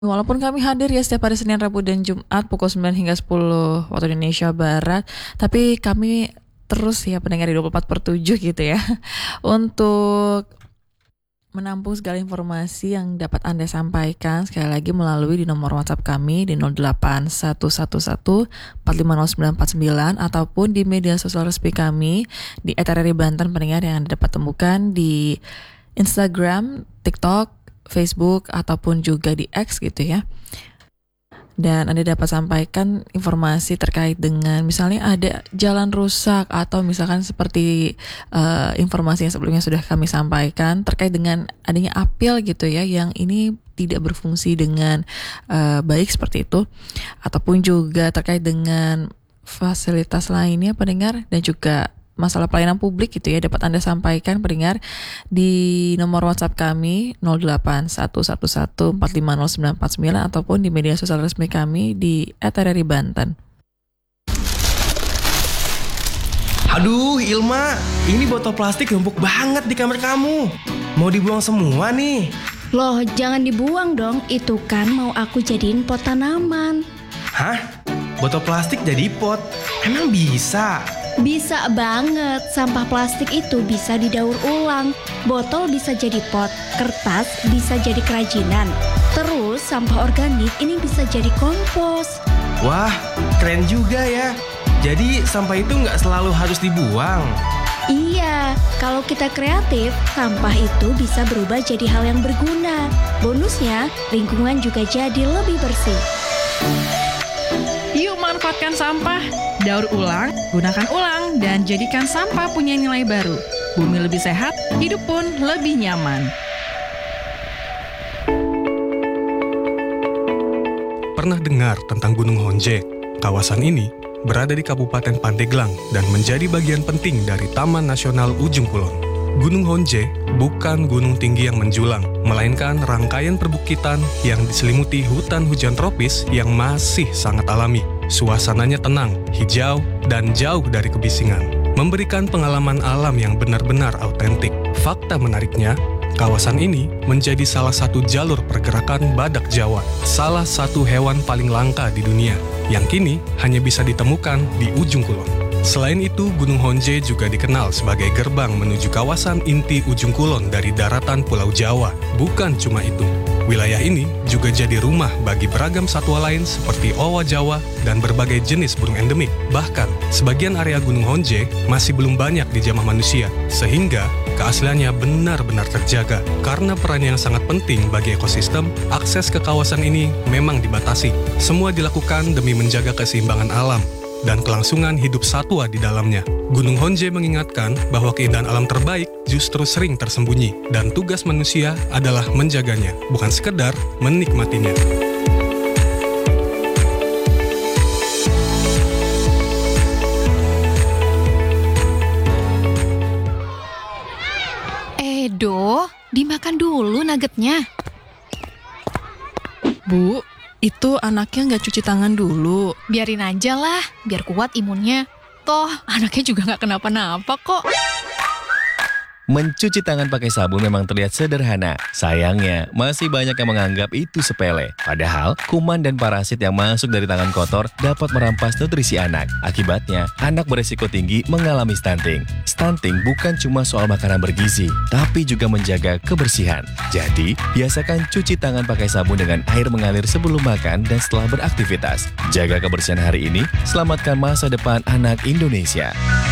Walaupun kami hadir ya setiap hari Senin, Rabu, dan Jumat pukul 9 hingga 10 waktu Indonesia Barat, tapi kami terus ya pendengar di 24/7 gitu ya untuk menampung segala informasi yang dapat Anda sampaikan sekali lagi melalui di nomor WhatsApp kami di 08111450949 ataupun di media sosial resmi kami di @rri_banten pendengar yang Anda dapat temukan di Instagram, TikTok, Facebook ataupun juga di X gitu ya. Dan Anda dapat sampaikan informasi terkait dengan misalnya ada jalan rusak atau misalkan seperti informasi yang sebelumnya sudah kami sampaikan terkait dengan adanya apel gitu ya yang ini tidak berfungsi dengan baik seperti itu, ataupun juga terkait dengan fasilitas lainnya pendengar dan juga masalah pelayanan publik gitu ya dapat Anda sampaikan pendengar di nomor WhatsApp kami 08111450949 ataupun di media sosial resmi kami di @rri_banten. Aduh Ilma, ini botol plastik numpuk banget di kamar kamu. Mau dibuang semua nih. Loh, jangan dibuang dong. Itu kan mau aku jadiin pot tanaman. Hah? Botol plastik jadi pot? Emang bisa? Bisa banget, sampah plastik itu bisa didaur ulang. Botol bisa jadi pot, kertas bisa jadi kerajinan. Terus sampah organik ini bisa jadi kompos. Wah, keren juga ya. Jadi sampah itu nggak selalu harus dibuang. Iya, kalau kita kreatif, sampah itu bisa berubah jadi hal yang berguna. Bonusnya, lingkungan juga jadi lebih bersih. Yuk manfaatkan sampah, daur ulang, gunakan ulang, dan jadikan sampah punya nilai baru. Bumi lebih sehat, hidup pun lebih nyaman. Pernah dengar tentang Gunung Honje? Kawasan ini berada di Kabupaten Pandeglang dan menjadi bagian penting dari Taman Nasional Ujung Kulon. Gunung Honje bukan gunung tinggi yang menjulang, melainkan rangkaian perbukitan yang diselimuti hutan hujan tropis yang masih sangat alami. Suasananya tenang, hijau, dan jauh dari kebisingan, memberikan pengalaman alam yang benar-benar autentik. Fakta menariknya, kawasan ini menjadi salah satu jalur pergerakan badak Jawa, salah satu hewan paling langka di dunia, yang kini hanya bisa ditemukan di Ujung Kulon. Selain itu, Gunung Honje juga dikenal sebagai gerbang menuju kawasan inti Ujung Kulon dari daratan Pulau Jawa. Bukan cuma itu, wilayah ini juga jadi rumah bagi beragam satwa lain seperti owa Jawa dan berbagai jenis burung endemik. Bahkan, sebagian area Gunung Honje masih belum banyak dijamah manusia, sehingga keasliannya benar-benar terjaga. Karena perannya yang sangat penting bagi ekosistem, akses ke kawasan ini memang dibatasi. Semua dilakukan demi menjaga keseimbangan alam dan kelangsungan hidup satwa di dalamnya. Gunung Honje mengingatkan bahwa keindahan alam terbaik justru sering tersembunyi, dan tugas manusia adalah menjaganya, bukan sekedar menikmatinya. Edo, dimakan dulu nuggetnya. Bu, itu anaknya nggak cuci tangan dulu. Biarin aja lah, biar kuat imunnya. Toh, anaknya juga nggak kenapa-napa kok. Mencuci tangan pakai sabun memang terlihat sederhana. Sayangnya, masih banyak yang menganggap itu sepele. Padahal, kuman dan parasit yang masuk dari tangan kotor dapat merampas nutrisi anak. Akibatnya, anak beresiko tinggi mengalami stunting. Stunting bukan cuma soal makanan bergizi, tapi juga menjaga kebersihan. Jadi, biasakan cuci tangan pakai sabun dengan air mengalir sebelum makan dan setelah beraktivitas. Jaga kebersihan hari ini, selamatkan masa depan anak Indonesia.